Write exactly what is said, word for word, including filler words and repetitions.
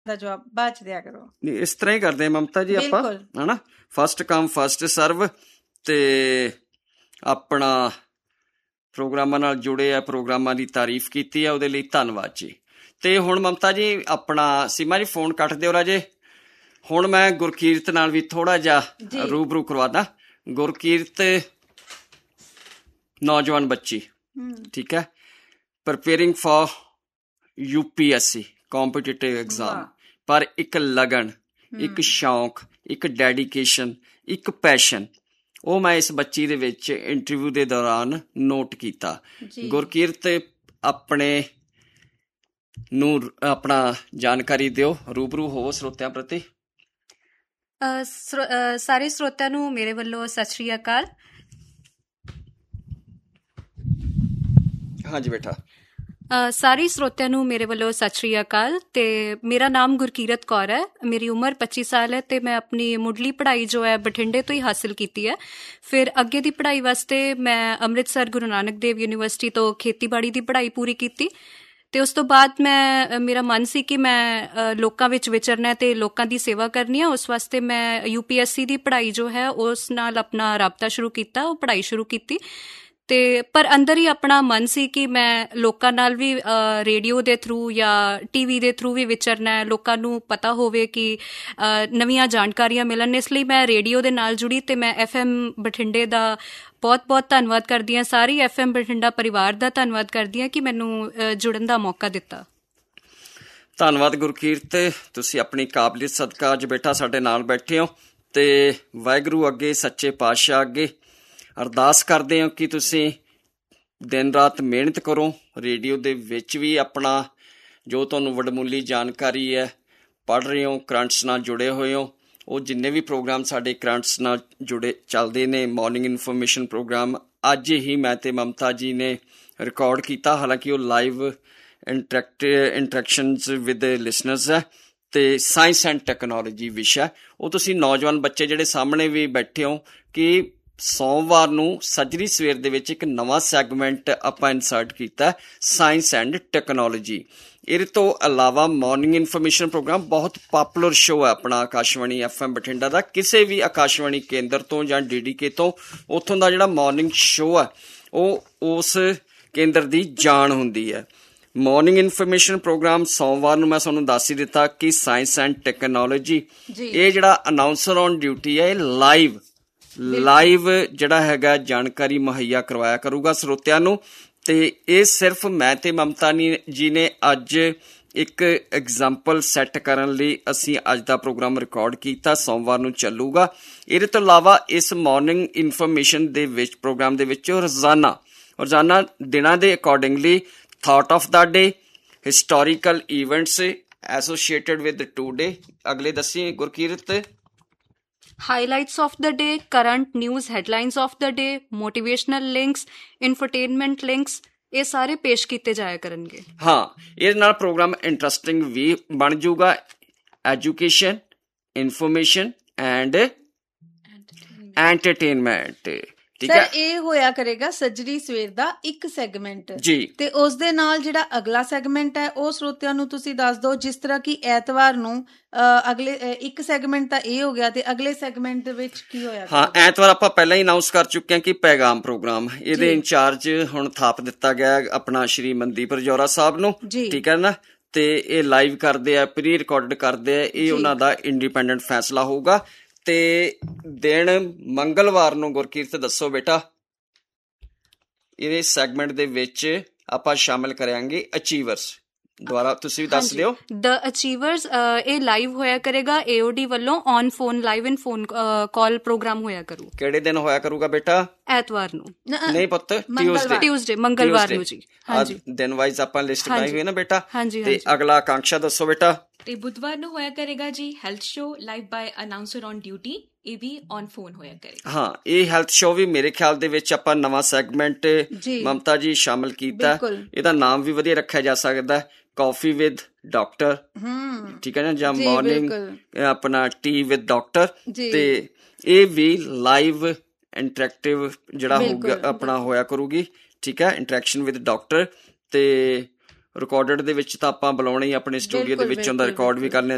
ਦਾ ਜਵਾਬ ਬਾਅਦ ਚ ਦਿਆ ਕਰੋ। ਇਸ ਤਰ੍ਹਾਂ ਹੀ ਕਰਦੇ ਹਾਂ ਮਮਤਾ ਜੀ ਆਪਾਂ, ਹਨਾ, ਫਸਟ ਕਮ ਫਸਟ ਸਰਵ। ਤੇ ਆਪਣਾ ਪ੍ਰੋਗਰਾਮਾਂ ਨਾਲ ਜੁੜੇ ਆ, ਪ੍ਰੋਗਰਾਮਾਂ ਦੀ ਤਾਰੀਫ ਕੀਤੀ ਆ, ਉਹਦੇ ਲਈ ਧੰਨਵਾਦ ਜੀ। ਤੇ ਹੁਣ ਮਮਤਾ ਜੀ ਆਪਣਾ ਸੀਮਾ ਜੀ ਫੋਨ ਕੱਟ ਦਿਓ ਰਾਜੇ। ਹੁਣ ਮੈਂ ਗੁਰਕੀਰਤ ਨਾਲ ਵੀ ਥੋੜਾ ਜਿਹਾ ਰੂਬਰੂ ਕਰਵਾਦਾ। ਗੁਰਕੀਰਤ ਨੌਜਵਾਨ ਬੱਚੀ, ਠੀਕ ਹੈ, ਪ੍ਰਪੇਅਰਿੰਗ for U P S C ਕੌਂਪੀਟੀਟਿਵ exam, ਪਰ ਇੱਕ ਲਗਨ, ਇੱਕ ਸ਼ੌਂਕ, ਇੱਕ ਡੈਡੀਕੇਸ਼ਨ, ਇੱਕ ਪੈਸ਼ਨ, ਉਹ ਮੈਂ ਇਸ ਬੱਚੀ ਦੇ ਵਿੱਚ ਇੰਟਰਵਿਊ ਦੇ ਦੌਰਾਨ ਨੋਟ ਕੀਤਾ। ਗੁਰਕੀਰਤ ਆਪਣੇ ਨੂੰ ਆਪਣਾ ਜਾਣਕਾਰੀ ਦਿਓ, ਰੂਬਰੂ ਹੋਵੋ ਸਰੋਤਿਆਂ ਪ੍ਰਤੀ। ਸਾਰੇ ਸਰੋਤਿਆਂ ਨੂੰ ਮੇਰੇ ਵੱਲੋਂ ਸਤਿ ਸ਼੍ਰੀ ਅਕਾਲ। ਹਾਂਜੀ ਬੇਟਾ। ਸਾਰੇ ਸਰੋਤਿਆਂ ਨੂੰ ਮੇਰੇ ਵੱਲੋਂ ਸਤਿ ਸ਼੍ਰੀ ਅਕਾਲ। ਤੇ ਮੇਰਾ ਨਾਮ ਗੁਰਕੀਰਤ ਕੌਰ ਹੈ, ਮੇਰੀ ਉਮਰ ਪੱਚੀ ਸਾਲ ਹੈ ਤੇ ਮੈਂ ਆਪਣੀ ਮੁੱਢਲੀ ਪੜ੍ਹਾਈ ਜੋ ਹੈ ਬਠਿੰਡੇ ਤੋਂ ਹੀ ਹਾਸਿਲ ਕੀਤੀ ਹੈ। ਫਿਰ ਅੱਗੇ ਦੀ ਪੜ੍ਹਾਈ ਵਾਸਤੇ ਮੈਂ ਅੰਮ੍ਰਿਤਸਰ ਗੁਰੂ ਨਾਨਕ ਦੇਵ ਯੂਨੀਵਰਸਿਟੀ ਤੋਂ ਖੇਤੀਬਾੜੀ ਦੀ ਪੜ੍ਹਾਈ ਪੂਰੀ ਕੀਤੀ। ਤੇ ਉਸ ਤੋਂ ਬਾਅਦ ਮੈਂ ਮੇਰਾ ਮਨ ਸੀ ਕਿ ਮੈਂ ਲੋਕਾਂ ਵਿੱਚ ਵਿਚਰਨਾ ਤੇ ਲੋਕਾਂ ਦੀ ਸੇਵਾ ਕਰਨੀ ਆ। ਉਸ ਵਾਸਤੇ ਮੈਂ ਯੂ ਪੀ ਐਸ ਸੀ ਦੀ ਪੜ੍ਹਾਈ ਜੋ ਹੈ ਉਸ ਨਾਲ ਆਪਣਾ ਰਾਬਤਾ ਸ਼ੁਰੂ ਕੀਤਾ, ਉਹ ਪੜ੍ਹਾਈ ਸ਼ੁਰੂ ਕੀਤੀ। ਤੇ ਪਰ ਅੰਦਰ ਹੀ ਆਪਣਾ ਮਨ ਸੀ ਕਿ ਮੈਂ ਲੋਕਾਂ ਨਾਲ ਵੀ ਰੇਡੀਓ ਦੇ ਥਰੂ ਜਾਂ ਟੀ ਵੀ ਦੇ ਥਰੂ ਵੀ ਵਿਚਰਨਾ ਹੈ, ਲੋਕਾਂ ਨੂੰ ਪਤਾ ਹੋਵੇ ਕਿ ਨਵੀਆਂ ਜਾਣਕਾਰੀਆਂ ਮਿਲਣ। ਇਸ ਲਈ ਮੈਂ ਰੇਡੀਓ ਦੇ ਨਾਲ ਜੁੜੀ ਤੇ ਮੈਂ ਐਫ ਐਮ ਬਠਿੰਡੇ ਦਾ ਬਹੁਤ ਬਹੁਤ ਧੰਨਵਾਦ ਕਰਦੀ ਹਾਂ, ਸਾਰੀ ਐਫ ਐਮ ਬਠਿੰਡਾ ਪਰਿਵਾਰ ਦਾ ਧੰਨਵਾਦ ਕਰਦੀ ਹਾਂ ਕਿ ਮੈਨੂੰ ਜੁੜਨ ਦਾ ਮੌਕਾ ਦਿੱਤਾ। ਧੰਨਵਾਦ ਗੁਰਕੀਰਤ, ਤੁਸੀਂ ਆਪਣੀ ਕਾਬਲੀਅਤ ਸਦਕਾ ਅੱਜ ਬੇਟਾ ਸਾਡੇ ਨਾਲ ਬੈਠੇ ਹੋ। ਤੇ ਵਾਹਿਗੁਰੂ ਅੱਗੇ, ਸੱਚੇ ਪਾਤਸ਼ਾਹ ਅੱਗੇ ਅਰਦਾਸ ਕਰਦੇ ਹੋ ਕਿ ਤੁਸੀਂ ਦਿਨ ਰਾਤ ਮਿਹਨਤ ਕਰੋ, ਰੇਡੀਓ ਦੇ ਵਿੱਚ ਵੀ ਆਪਣਾ ਜੋ ਤੁਹਾਨੂੰ ਵਡਮੁੱਲੀ ਜਾਣਕਾਰੀ ਹੈ ਪੜ੍ਹ ਰਹੇ ਹੋ, ਕਰੰਟਸ ਨਾਲ ਜੁੜੇ ਹੋਏ ਹੋ। ਉਹ ਜਿੰਨੇ ਵੀ ਪ੍ਰੋਗਰਾਮ ਸਾਡੇ ਕਰੰਟਸ ਨਾਲ ਜੁੜੇ ਚੱਲਦੇ ਨੇ, ਮੋਰਨਿੰਗ ਇਨਫੋਰਮੇਸ਼ਨ ਪ੍ਰੋਗਰਾਮ ਅੱਜ ਹੀ ਮੈਂ ਤੇ ਮਮਤਾ ਜੀ ਨੇ ਰਿਕਾਰਡ ਕੀਤਾ, ਹਾਲਾਂਕਿ ਉਹ live interact interactions with listeners ਹੈ। ਤੇ ਸਾਇੰਸ ਐਂਡ ਟੈਕਨੋਲੋਜੀ ਵਿਸ਼ਾ ਉਹ ਤੁਸੀਂ ਨੌਜਵਾਨ ਬੱਚੇ ਜਿਹੜੇ ਸਾਹਮਣੇ ਵੀ ਬੈਠੇ ਹੋ ਕਿ ਸੋਮਵਾਰ ਨੂੰ ਸੱਜਰੀ ਸਵੇਰ ਦੇ ਵਿੱਚ ਇੱਕ ਨਵਾਂ ਸੈਗਮੈਂਟ ਆਪਾਂ ਇਨਸਰਟ ਕੀਤਾ, ਸਾਇੰਸ ਐਂਡ ਟੈਕਨੋਲੋਜੀ। ਇਹਦੇ ਤੋਂ ਇਲਾਵਾ ਮੋਰਨਿੰਗ ਇਨਫੋਰਮੇਸ਼ਨ ਪ੍ਰੋਗਰਾਮ ਬਹੁਤ ਪਾਪੂਲਰ ਸ਼ੋਅ ਹੈ ਆਪਣਾ ਆਕਾਸ਼ਵਾਣੀ ਐਫ ਐਮ ਬਠਿੰਡਾ ਦਾ। ਕਿਸੇ ਵੀ ਆਕਾਸ਼ਵਾਣੀ ਕੇਂਦਰ ਤੋਂ ਜਾਂ ਡੀ ਡੀ ਕੇ ਤੋਂ ਉੱਥੋਂ ਦਾ ਜਿਹੜਾ ਮੋਰਨਿੰਗ ਸ਼ੋਅ ਹੈ ਉਹ ਉਸ ਕੇਂਦਰ ਦੀ ਜਾਣ ਹੁੰਦੀ ਹੈ। ਮੋਰਨਿੰਗ ਇਨਫੋਰਮੇਸ਼ਨ ਪ੍ਰੋਗਰਾਮ ਸੋਮਵਾਰ ਨੂੰ ਮੈਂ ਤੁਹਾਨੂੰ ਦੱਸ ਹੀ ਦਿੱਤਾ ਕਿ ਸਾਇੰਸ ਐਂਡ ਟੈਕਨੋਲੋਜੀ, ਇਹ ਜਿਹੜਾ ਅਨਾਊਂਸਰ ਔਨ ਡਿਊਟੀ ਹੈ ਇਹ ਲਾਈਵ ਲਾਈਵ ਜਿਹੜਾ ਹੈਗਾ ਜਾਣਕਾਰੀ ਮੁਹੱਈਆ ਕਰਵਾਇਆ ਕਰੂਗਾ ਸਰੋਤਿਆਂ ਨੂੰ। ਤੇ ਇਹ ਸਿਰਫ ਮੈਂ ਤੇ ਮਮਤਾ ਜੀ ਨੇ ਅੱਜ ਇੱਕ ਐਗਜ਼ਾਮਪਲ ਸੈੱਟ ਕਰਨ ਲਈ ਅਸੀਂ ਅੱਜ ਦਾ ਪ੍ਰੋਗਰਾਮ ਰਿਕਾਰਡ ਕੀਤਾ, ਸੋਮਵਾਰ ਨੂੰ ਚੱਲੂਗਾ। ਇਹਦੇ ਤੋਂ ਇਲਾਵਾ ਇਸ ਮੋਰਨਿੰਗ ਇਨਫੋਰਮੇਸ਼ਨ ਦੇ ਵਿੱਚ ਪ੍ਰੋਗਰਾਮ ਦੇ ਵਿੱਚ ਰੋਜ਼ਾਨਾ ਰੋਜ਼ਾਨਾ ਦਿਨਾਂ ਦੇ accordingly thought of the day, historical events associated with today. ਅਗਲੇ ਦੱਸੀ Gurkirat. Highlights of the day, current news headlines of the day, motivational links, ਇਨਫਰਟੇਨਮੈਂਟ links, ਇਹ ਸਾਰੇ ਪੇਸ਼ ਕੀਤੇ ਜਾਇਆ ਕਰਨਗੇ। ਹਾਂ, ਇਹਦੇ ਨਾਲ ਪ੍ਰੋਗਰਾਮ ਇੰਟਰਸਟਿੰਗ ਵੀ ਬਣ ਜਾਊਗਾ। Education, information and entertainment. Sir ਇਹ ਹੋਇਆ ਕਰੇਗਾ ਸੱਜਰੀ ਸਵੇਰ ਦਾ ਇੱਕ ਸੈਗਮੈਂਟ ਜੀ, ਤੇ ਉਸ ਦੇ ਨਾਲ ਜਿਹੜਾ ਅਗਲਾ ਸੈਗਮੈਂਟ ਹੈ ਉਹ ਸਰੋਤਿਆਂ ਨੂੰ ਤੁਸੀਂ ਦੱਸ ਦਿਓ। ਜਿਸ ਤਰ੍ਹਾਂ ਕਿ ਐਤਵਾਰ ਨੂੰ ਅਗਲੇ ਇੱਕ ਸੈਗਮੈਂਟ ਤਾਂ ਇਹ ਹੋ ਗਿਆ, ਤੇ ਅਗਲੇ ਸੈਗਮੈਂਟ ਦੇ ਵਿੱਚ ਕੀ ਹੋਇਆ? ਹਾਂ, ਐਤਵਾਰ ਆਪਾਂ ਪਹਿਲਾਂ ਹੀ ਅਨਾਊਂਸ ਕਰ ਚੁੱਕੇ ਹਾਂ ਕਿ ਪੈਗਾਮ ਪ੍ਰੋਗਰਾਮ, ਇਹਦੇ ਇੰਚਾਰਜ ਹੁਣ ਥਾਪ ਦਿੱਤਾ ਗਿਆ ਆਪਣਾ ਸ਼੍ਰੀ ਮਨਦੀਪ ਰਜੌਰਾ ਸਾਹਿਬ ਨੂੰ, ਠੀਕ ਹੈ ਨਾ। ਤੇ ਇਹ ਲਾਈਵ ਕਰਦੇ ਆ, ਪ੍ਰੀ ਰਿਕਾਰਡਡ ਕਰਦੇ ਆ, ਇਹ ਉਹਨਾਂ ਦਾ ਇੰਡੀਪੈਂਡੈਂਟ ਫੈਸਲਾ ਹੋਊਗਾ। ਤੇ ਦਿਨ ਮੰਗਲਵਾਰ ਨੂੰ ਗੁਰਕੀਰਤ ਦੱਸੋ ਬੇਟਾ, ਇਹਦੇ ਸੈਗਮੈਂਟ ਦੇ ਵਿੱਚ ਆਪਾਂ ਸ਼ਾਮਿਲ ਕਰਾਂਗੇ ਅਚੀਵਰਸ। ਦੁਬਾਰਾ ਤੁਸੀਂ ਵੀ ਦੱਸ ਦਿਓ। ਦ ਅਚੀਵਰਸ ਇਹ ਲਾਈਵ ਹੋਇਆ ਕਰੇਗਾ, ਏ ਓ ਡੀ ਵੱਲੋਂ on phone live in phone call programme ਹੋਇਆ ਕਰੂ। ਕਿਹੜੇ ਦਿਨ ਹੋਇਆ ਕਰੂਗਾ ਬੇਟਾ? ਐਤਵਾਰ ਨੂੰ। ਨਹੀਂ ਪੁੱਤ, ਟਿਊਜ਼ਡੇ ਟਿਊਜ਼ਡੇ ਮੰਗਲਵਾਰ ਨੂੰ ਜੀ। ਹਾਂਜੀ, ਦਿਨ ਵਾਈਜ਼ ਆਪਾਂ ਲਿਸਟ ਬਣਾਈ ਹੋਈ ਨਾ ਬੇਟਾ। ਹਾਂਜੀ। ਤੇ ਅਗਲਾ ਆਕਾਂक्षा ਦੱਸੋ ਬੇਟਾ। ਤੇ ਬੁੱਧਵਾਰ ਨੂੰ ਹੋਇਆ ਕਰੇਗਾ ਜੀ health show live ਬਾय announcer on duty, ਇਹ ਵੀ ਔਨ ਫੋਨ ਹੋਇਆ ਕਰੇਗਾ। ਹਾਂ, ਇਹ ਹੈਲਥ ਸ਼ੋ ਵੀ ਮੇਰੇ ਖਿਆਲ ਦੇ ਵਿੱਚ ਆਪਾਂ ਨਵਾਂ ਸੈਗਮੈਂਟ ਮਮਤਾ ਜੀ ਸ਼ਾਮਿਲ ਕੀਤਾ। ਇਹਦਾ ਨਾਮ ਵੀ ਵਧੀਆ ਰੱਖਿਆ ਜਾ ਸਕਦਾ, ਕਾਫੀ ਵਿਦ ਡਾਕਟਰ, ਠੀਕ ਹੈ ਨਾ, ਜਾਂ ਮਾਰਨਿੰਗ ਆਪਣਾ ਟੀ ਵਿਦ ਡਾਕਟਰ। ਤੇ ਇਹ ਵੀ ਲਾਈਵ ਇੰਟਰੈਕਟਿਵ ਜਿਹੜਾ ਹੋਊਗਾ ਆਪਣਾ ਹੋਇਆ ਕਰੂਗੀ, ਠੀਕ ਹੈ, ਇੰਟਰੈਕਸ਼ਨ ਵਿਦ ਡਾਕਟਰ। ਤੇ ਰਿਕਾਰਡਡ ਦੇ ਵਿੱਚ ਤਾਂ ਆਪਾਂ ਬੁਲਾਉਣਾ ਹੀ, ਆਪਣੇ ਸਟੂਡੀਓ ਦੇ ਵਿੱਚੋਂ ਦਾ ਰਿਕਾਰਡ ਵੀ ਕਰਨੇ